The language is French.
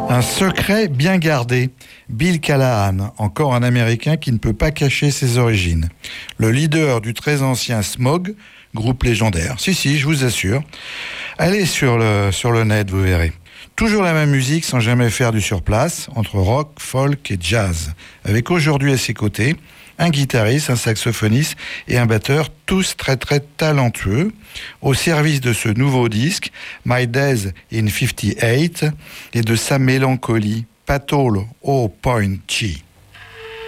Un secret bien gardé. Bill Callahan, encore un Américain qui ne peut pas cacher ses origines. Le leader du très ancien Smog, groupe légendaire. Si, je vous assure. Allez sur le net, vous verrez. Toujours la même musique sans jamais faire du surplace, entre rock, folk et jazz. Avec aujourd'hui à ses côtés un guitariste, un saxophoniste et un batteur, tous très très talentueux, au service de ce nouveau disque, My Days in 58, et de sa mélancolie, Pathol O Point Chi.